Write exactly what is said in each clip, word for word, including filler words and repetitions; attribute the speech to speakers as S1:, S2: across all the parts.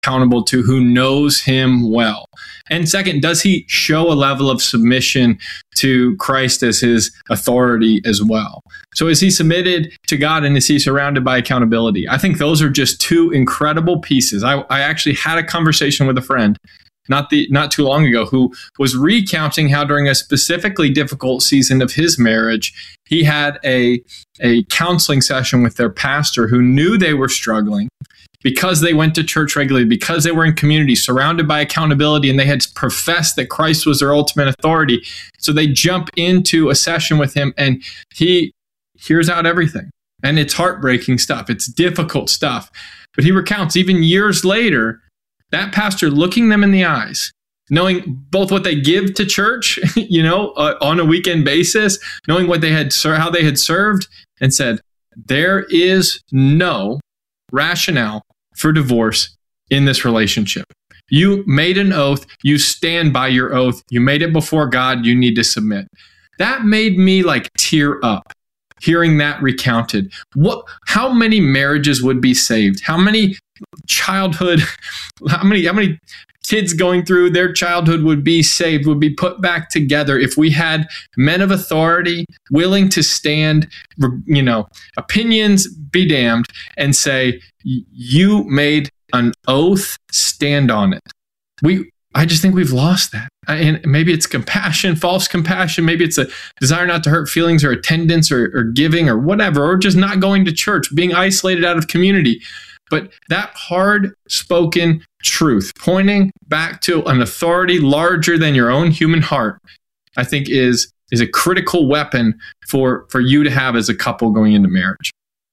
S1: accountable to, who knows him well? And second, does he show a level of submission to Christ as his authority as well? So is he submitted to God, and is he surrounded by accountability? I think those are just two incredible pieces. I, I actually had a conversation with a friend not the not too long ago who was recounting how during a specifically difficult season of his marriage, he had a, a counseling session with their pastor who knew they were struggling because they went to church regularly, because they were in community surrounded by accountability, and they had professed that Christ was their ultimate authority. So they jump into a session with him, and he hears out everything. And it's heartbreaking stuff. It's difficult stuff. But he recounts, even years later, that pastor looking them in the eyes, knowing both what they give to church, you know, uh, on a weekend basis, knowing what they had, how they had served, and said, there is no rationale for divorce in this relationship. You made an oath. You stand by your oath. You made it before God. You need to submit. That made me like tear up hearing that recounted. What? How many marriages would be saved? How many childhood, how many, how many kids going through their childhood would be saved, would be put back together if we had men of authority willing to stand, you know, opinions be damned, and say, you made an oath, stand on it. We, I just think we've lost that. And maybe it's compassion, false compassion. Maybe it's a desire not to hurt feelings, or attendance, or, or giving, or whatever, or just not going to church, being isolated out of community. But that hard spoken truth, pointing back to an authority larger than your own human heart, I think is, is a critical weapon for, for you to have as a couple going into marriage.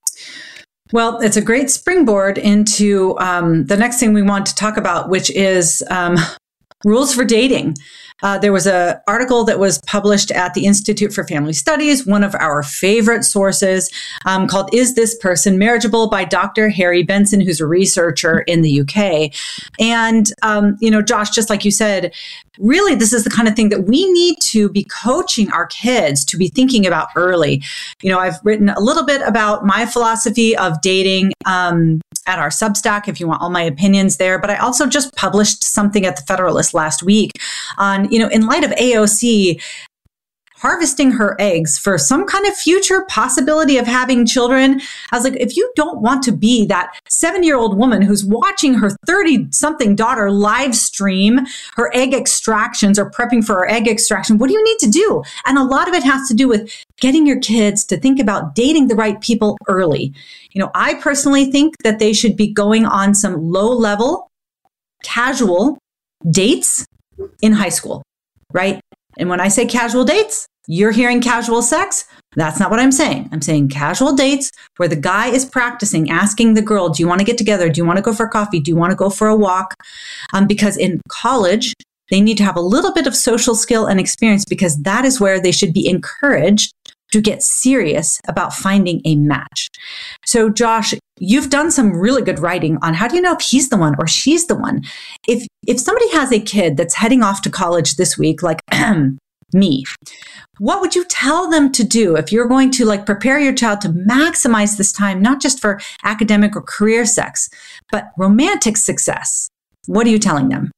S2: Well, it's a great springboard into um, the next thing we want to talk about, which is um, rules for dating. Uh, there was an article that was published at the Institute for Family Studies, one of our favorite sources, um, called Is This Person Marriageable by Doctor Harry Benson, who's a researcher in the U K. And, um, you know, Josh, just like you said, really, this is the kind of thing that we need to be coaching our kids to be thinking about early. You know, I've written a little bit about my philosophy of dating um, at our Substack, if you want all my opinions there. But I also just published something at the Federalist last week on, you know, in light of A O C harvesting her eggs for some kind of future possibility of having children. I was like, if you don't want to be that seventy-year-old woman who's watching her thirty-something daughter live stream her egg extractions or prepping for her egg extraction, what do you need to do? And a lot of it has to do with getting your kids to think about dating the right people early. You know, I personally think that they should be going on some low-level, casual dates in high school, right? And when I say casual dates, you're hearing casual sex. That's not what I'm saying. I'm saying casual dates where the guy is practicing, asking the girl, do you want to get together? Do you want to go for coffee? Do you want to go for a walk? Um, because in college, they need to have a little bit of social skill and experience, because that is where they should be encouraged to get serious about finding a match. So Josh, you've done some really good writing on how do you know if he's the one or she's the one. If if somebody has a kid that's heading off to college this week, like me, what would you tell them to do if you're going to like prepare your child to maximize this time, not just for academic or career sex, but romantic success? What are you telling them?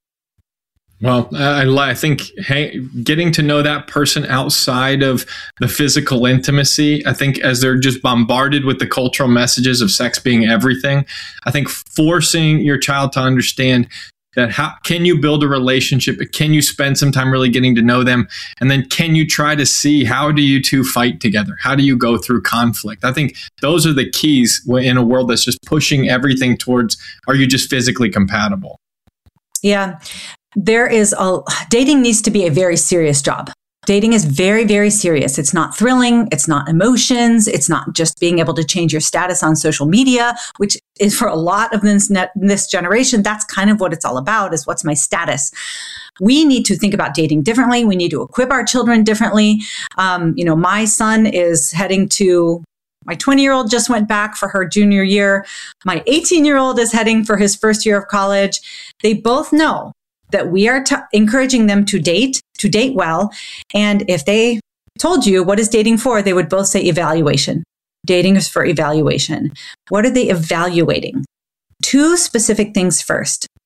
S1: Well, I, I think hey, getting to know that person outside of the physical intimacy, I think as they're just bombarded with the cultural messages of sex being everything, I think forcing your child to understand that how can you build a relationship? Can you spend some time really getting to know them? And then can you try to see how do you two fight together? How do you go through conflict? I think those are the keys in a world that's just pushing everything towards, are you just physically compatible?
S2: Yeah. There is a, dating needs to be a very serious job. Dating is very, very serious. It's not thrilling. It's not emotions. It's not just being able to change your status on social media, which is for a lot of this, net, this generation. That's kind of what it's all about, is what's my status. We need to think about dating differently. We need to equip our children differently. Um, you know, my son is heading to My twenty-year-old just went back for her junior year. My eighteen-year-old is heading for his first year of college. They both know that we are t- encouraging them to date, to date well. And if they told you what is dating for, they would both say evaluation. Dating is for evaluation. What are they evaluating? Two specific things first.